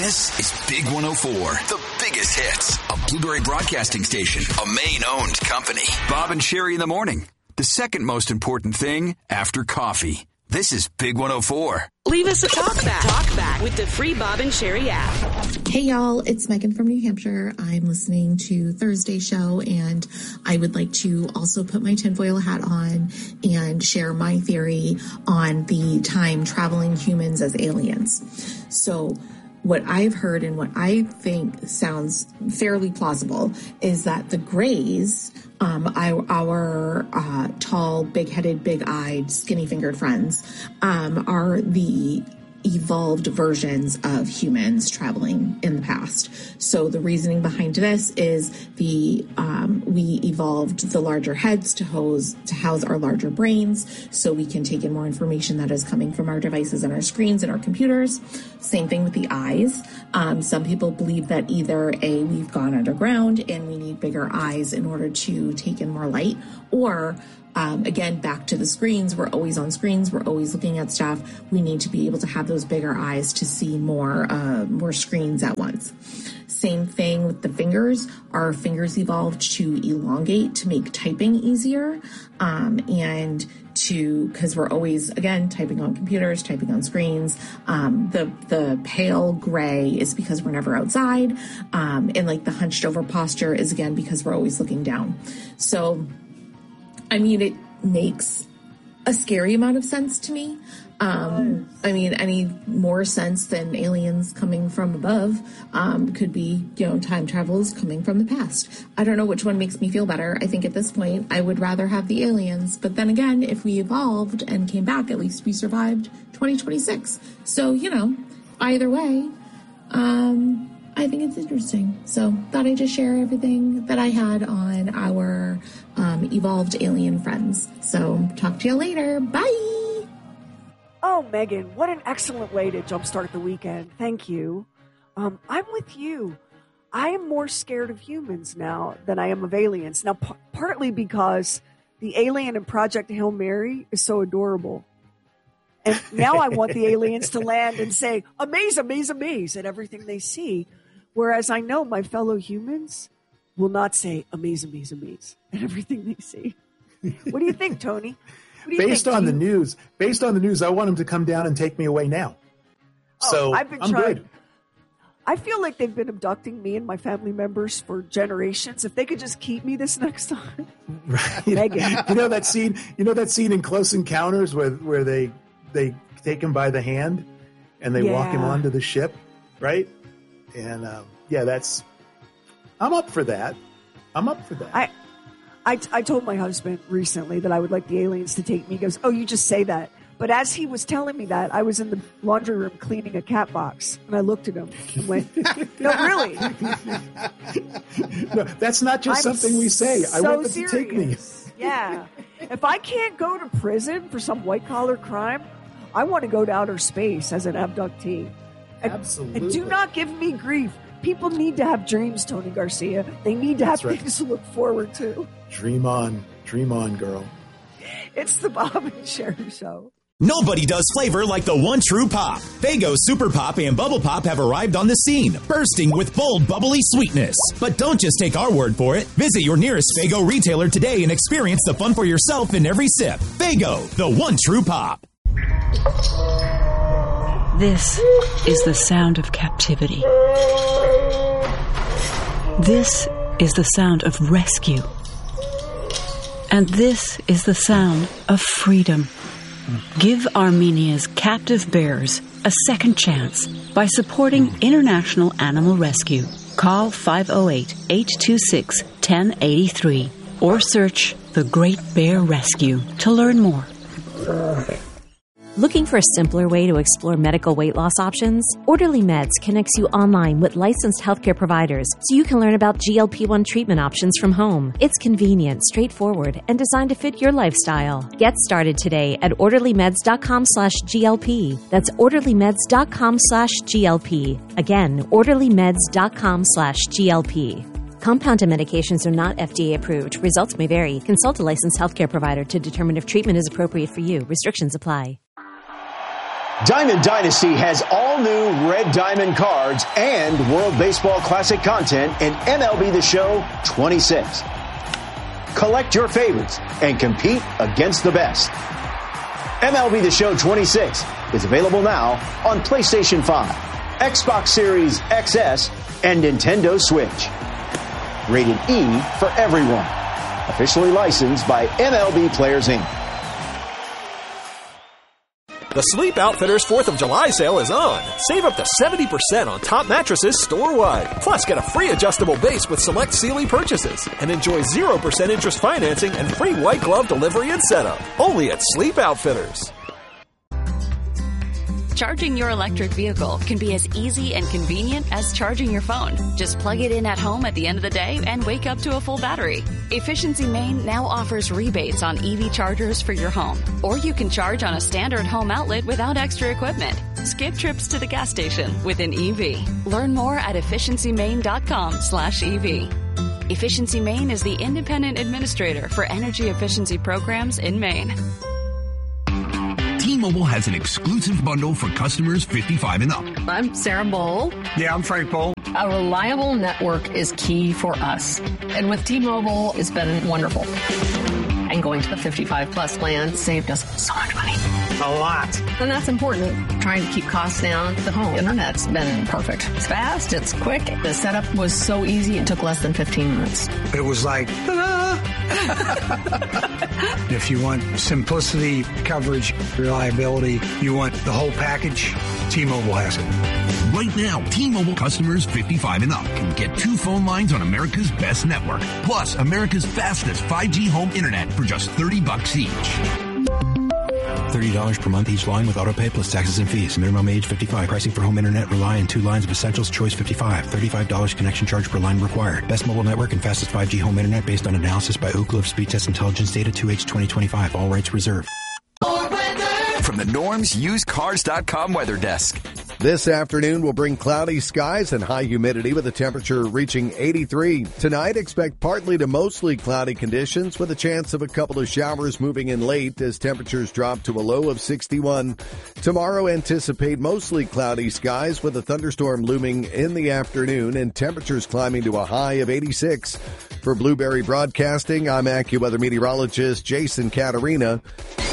This is Big 104, the biggest hits, a Blueberry Broadcasting station, a Maine-owned company. Bob and Sherry in the morning, the second most important thing after coffee. This is Big 104. Leave us a talk back with the free Bob and Sherry app. Hey y'all, it's Megan from New Hampshire. I'm listening to Thursday show, and I would like to also put my tinfoil hat on and share my theory on the time traveling humans as aliens. So what I've heard and what I think sounds fairly plausible is that the Greys, our tall, big-headed, big-eyed, skinny-fingered friends, are the evolved versions of humans traveling in the past. So the reasoning behind this is we evolved the larger heads to house our larger brains, so we can take in more information that is coming from our devices and our screens and our computers. Same thing with the eyes. Some people believe that either we've gone underground and we need bigger eyes in order to take in more light, or again, back to the screens. We're always on screens. We're always looking at stuff. We need to be able to have those bigger eyes to see more screens at once. Same thing with the fingers. Our fingers evolved to elongate to make typing easier, because we're always, again, typing on computers, typing on screens. The pale gray is because we're never outside. And like the hunched over posture is, again, because we're always looking down. So, I mean, it makes a scary amount of sense to me. Any more sense than aliens coming from above could be, time travels coming from the past. I don't know which one makes me feel better. I think at this point, I would rather have the aliens. But then again, if we evolved and came back, at least we survived 2026. So, either way, I think it's interesting. So thought I'd just share everything that I had on our evolved alien friends. So talk to you later. Bye. Oh, Megan, what an excellent way to jumpstart the weekend. Thank you. I'm with you. I am more scared of humans now than I am of aliens. Now, partly because the alien in Project Hail Mary is so adorable. And now I want the aliens to land and say, amaze, amaze, amaze at everything they see. Whereas I know my fellow humans will not say amaze, amaze, amaze at everything they see. What do you think, Tony? Based on the news, I want them to come down and take me away now. So I'm good. I feel like they've been abducting me and my family members for generations. If they could just keep me this next time. Right. Megan. You know that scene in Close Encounters where they take him by the hand and they walk him onto the ship, right? And I'm up for that. I told my husband recently that I would like the aliens to take me. He goes, "Oh, you just say that." But as he was telling me that, I was in the laundry room cleaning a cat box, and I looked at him and went, "No, really? No, that's not just something we say. I want them to take me." Yeah. If I can't go to prison for some white-collar crime, I want to go to outer space as an abductee. Absolutely. And do not give me grief. People need to have dreams, Tony Garcia. They need to have things to look forward to. Dream on, girl. It's the Bob and Sherry Show. Nobody does flavor like the one true pop. Faygo Super Pop and Bubble Pop have arrived on the scene, bursting with bold, bubbly sweetness. But don't just take our word for it. Visit your nearest Faygo retailer today and experience the fun for yourself in every sip. Faygo, the one true pop. This is the sound of captivity. This is the sound of rescue. And this is the sound of freedom. Give Armenia's captive bears a second chance by supporting International Animal Rescue. Call 508-826-1083 or search The Great Bear Rescue to learn more. Looking for a simpler way to explore medical weight loss options? Orderly Meds connects you online with licensed healthcare providers so you can learn about GLP-1 treatment options from home. It's convenient, straightforward, and designed to fit your lifestyle. Get started today at orderlymeds.com/GLP. That's orderlymeds.com/GLP. Again, orderlymeds.com/GLP. Compounded medications are not FDA approved. Results may vary. Consult a licensed healthcare provider to determine if treatment is appropriate for you. Restrictions apply. Diamond Dynasty has all new Red Diamond cards and World Baseball Classic content in MLB The Show 26. Collect your favorites and compete against the best. MLB The Show 26 is available now on PlayStation 5, Xbox Series XS, and Nintendo Switch. Rated E for everyone. Officially licensed by MLB Players Inc. The Sleep Outfitters 4th of July sale is on. Save up to 70% on top mattresses store-wide. Plus, get a free adjustable base with select Sealy purchases. And enjoy 0% interest financing and free white glove delivery and setup. Only at Sleep Outfitters. Charging your electric vehicle can be as easy and convenient as charging your phone. Just plug it in at home at the end of the day and wake up to a full battery. Efficiency Maine now offers rebates on EV chargers for your home. Or you can charge on a standard home outlet without extra equipment. Skip trips to the gas station with an EV. Learn more at efficiencymaine.com/EV. Efficiency Maine is the independent administrator for energy efficiency programs in Maine. T-Mobile has an exclusive bundle for customers 55 and up. I'm Sarah Bowl. Yeah, I'm Frank Bowl. A reliable network is key for us. And with T-Mobile, it's been wonderful. And going to the 55-plus plan saved us so much money. A lot. And that's important. Trying to keep costs down. The home internet's been perfect. It's fast. It's quick. The setup was so easy. It took less than 15 minutes. It was like, ta-da! If you want simplicity, coverage, reliability, you want the whole package, T-Mobile has it. Right now, T-Mobile customers 55 and up can get 2 phone lines on America's best network, plus America's fastest 5G home internet for just $30 each. $30 per month each line with autopay plus taxes and fees. Minimum age 55. Pricing for home internet rely on 2 lines of Essentials. Choice 55. $35 connection charge per line required. Best mobile network and fastest 5G home internet based on analysis by Ookla of Speed Test Intelligence data 2H 2025. All rights reserved. From the Norm's UsedCars.com weather desk. This afternoon will bring cloudy skies and high humidity with a temperature reaching 83. Tonight, expect partly to mostly cloudy conditions with a chance of a couple of showers moving in late as temperatures drop to a low of 61. Tomorrow, anticipate mostly cloudy skies with a thunderstorm looming in the afternoon and temperatures climbing to a high of 86. For Blueberry Broadcasting, I'm AccuWeather meteorologist Jason Caterina.